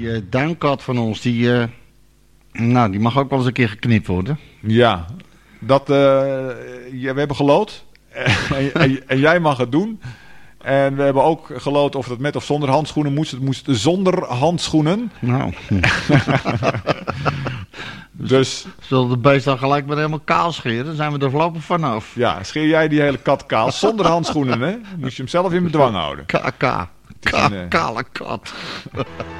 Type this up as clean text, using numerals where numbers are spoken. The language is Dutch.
Die duinkat van ons, die mag ook wel eens een keer geknipt worden. Ja, we hebben geloot. en jij mag het doen. En we hebben ook geloot of het met of zonder handschoenen moest. Het moest zonder handschoenen. Nou. Dus zullen de beest dan gelijk maar helemaal kaal scheren? Dan zijn we er voorlopig vanaf. Ja, scheer jij die hele kat kaal zonder handschoenen, hè? Moest je hem zelf in bedwang houden. Kale kat.